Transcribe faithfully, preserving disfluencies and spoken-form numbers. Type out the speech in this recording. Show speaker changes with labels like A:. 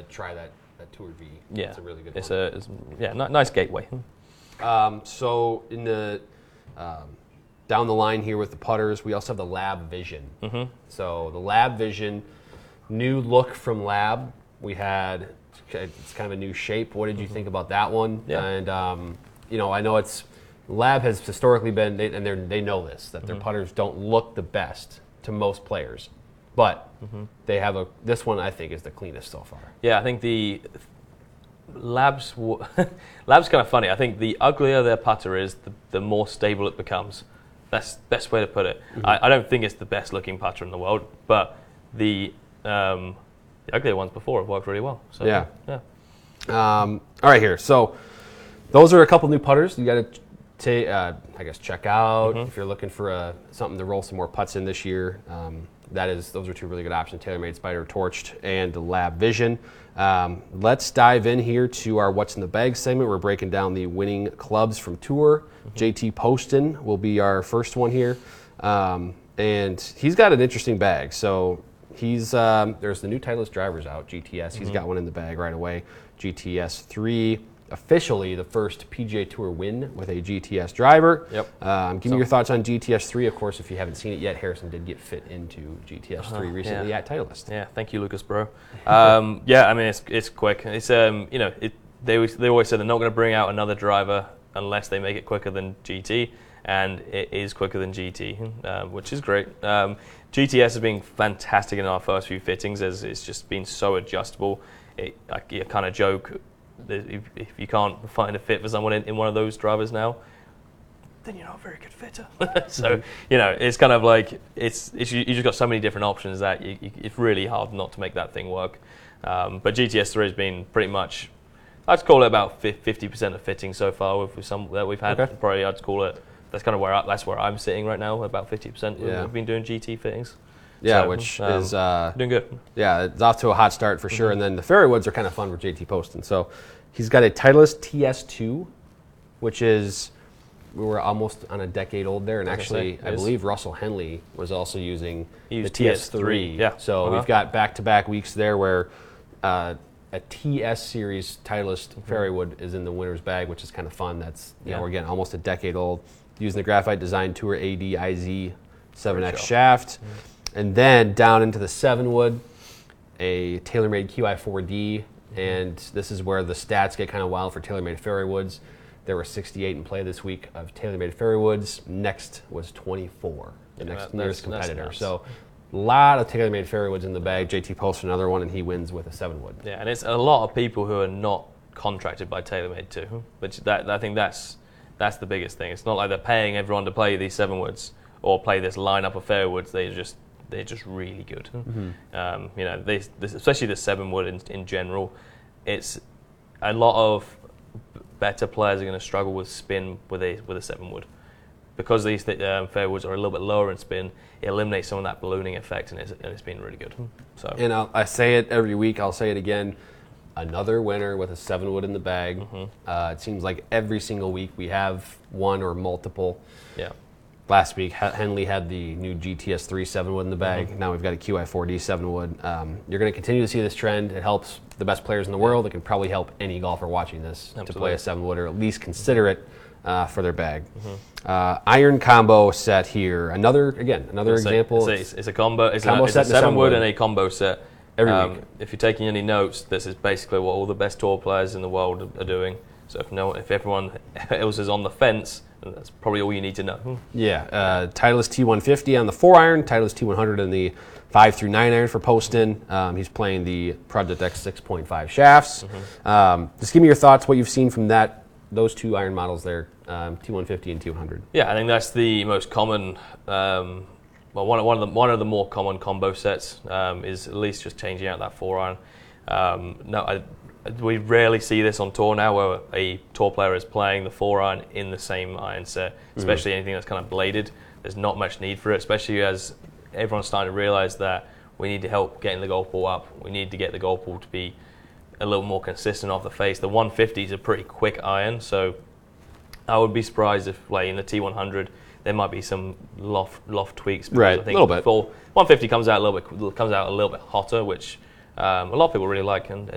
A: try that, that Tour V.
B: Yeah,
A: it's a really good
B: it's
A: one.
B: A, it's, yeah, n- nice gateway.
A: Um, so in the um, down the line here with the putters, we also have the Lab Vision.
B: Mm-hmm.
A: So the Lab Vision, new look from Lab. We had, it's kind of a new shape. What did you mm-hmm. think about that one?
B: Yeah.
A: And, um, you know, I know it's, Lab has historically been, they, and they they know this, that their mm-hmm. putters don't look the best to most players. But mm-hmm. they have a, this one I think is the cleanest so far.
B: Yeah, I think the Labs, Labs kind of funny. I think the uglier their putter is, the, the more stable it becomes. That's the best way to put it. Mm-hmm. I, I don't think it's the best looking putter in the world, but the um, the uglier ones before have worked really well. So,
A: yeah.
B: yeah.
A: Um, all right, here. So those are a couple new putters you got to, ta- uh, I guess, check out mm-hmm. if you're looking for a, something to roll some more putts in this year. Um, that is, those are two really good options: TaylorMade Spider Torched and Lab Vision. Um, let's dive in here to our What's in the Bag segment. We're breaking down the winning clubs from Tour. Mm-hmm. J T Poston will be our first one here. Um, and he's got an interesting bag. So he's um, there's the new Titleist drivers out, G T S. He's mm-hmm. got one in the bag right away. G T S three, officially the first P G A Tour win with a G T S driver.
B: Yep.
A: Um, give
B: so.
A: me your thoughts on G T S three. Of course, if you haven't seen it yet, Harrison did get fit into G T S three uh-huh. recently
B: yeah.
A: at Titleist.
B: Yeah, thank you, Lucas, bro. Um, yeah, I mean, it's it's quick. It's um, you know, it, they always, they always said they're not going to bring out another driver unless they make it quicker than G T, and it is quicker than G T, um, which is great. Um, G T S has been fantastic in our first few fittings, as it's just been so adjustable. It, I, I kind of joke that if, if you can't find a fit for someone in, in one of those drivers now, then you're not a very good fitter. So, mm-hmm. you know, it's kind of like, it's, it's you, you just got so many different options that you, you, it's really hard not to make that thing work. Um, but G T S three has been pretty much, I'd call it about fifty percent of fitting so far with, with some that we've had. Okay. Probably I'd call it, that's kind of where I, that's where I'm sitting right now, about fifty percent. Yeah. We've been doing G T fittings.
A: Yeah,
B: so,
A: which
B: um,
A: is uh,
B: doing good.
A: Yeah, it's off to a hot start for sure. Mm-hmm. And then the fairway woods are kind of fun for J T Poston. So he's got a Titleist T S two, which is, we were almost on a decade old there. And actually, I, I believe Russell Henley was also using the T S three.
B: Yeah.
A: So uh-huh. we've got back-to-back weeks there where uh, a T S series Titleist mm-hmm. fairway wood is in the winner's bag, which is kind of fun. That's, you yeah. know, we're getting almost a decade old. Using the Graphite Design Tour A D I Z seven X shaft. Mm-hmm. And then down into the seven wood, a TaylorMade Q I four D, mm-hmm. and this is where the stats get kind of wild for TaylorMade fairway woods. There were sixty-eight in play this week of TaylorMade fairway woods. Next was twenty-four, the yeah, next nearest competitor. So a lot of TaylorMade fairway woods in the bag. J T Poston another one, and he wins with a seven wood.
B: Yeah, and it's a lot of people who are not contracted by TaylorMade too. But that, I think that's that's the biggest thing. It's not like they're paying everyone to play these seven woods or play this lineup of fairway woods. They just they're just really good. Mm-hmm. Um, you know, they, this, especially the seven wood in, in general. It's a lot of better players are going to struggle with spin with a with a seven wood because these um, fairway woods are a little bit lower in spin. It eliminates some of that ballooning effect, and it's, and it's been really good. So,
A: and I'll, I say it every week. I'll say it again. Another winner with a seven wood in the bag. Mm-hmm. Uh, it seems like every single week we have one or multiple.
B: Yeah.
A: Last week, Henley had the new G T S three seven wood in the bag. Mm-hmm. Now we've got a Q I four D seven wood. Um, you're going to continue to see this trend. It helps the best players in the world. It can probably help any golfer watching this Absolutely. to play a seven wood or at least consider it uh, for their bag. Mm-hmm. Uh, iron combo set here. Another, again, another
B: it's
A: example.
B: A, it's, a, it's a combo. It's,
A: combo
B: a, it's
A: set
B: a seven wood
A: wood
B: and a combo set.
A: Every
B: um,
A: week.
B: If you're taking any notes, this is basically what all the best tour players in the world are doing. So if no, if everyone else is on the fence, that's probably all you need to know.
A: Yeah, uh, Titleist T one fifty on the four iron, Titleist T one hundred on the five through nine iron for Poston. Um, he's playing the Project X six point five shafts. Mm-hmm. Um, just give me your thoughts, what you've seen from that, those two iron models there, um, T one fifty and T one hundred.
B: Yeah, I think that's the most common. Um, well, one, one of the one of the more common combo sets um, is at least just changing out that four iron. Um, no, I. We rarely see this on tour now, where a tour player is playing the four iron in the same iron set, especially mm-hmm. anything that's kind of bladed. There's not much need for it, especially as everyone's starting to realize that we need to help getting the golf ball up. We need to get the golf ball to be a little more consistent off the face. The one fifty is a pretty quick iron, so I would be surprised if, like in the T one hundred, there might be some loft loft tweaks.
A: Right,
B: I think
A: a little bit.
B: one fifty comes out a little bit comes out a little bit hotter, which um, a lot of people really like, and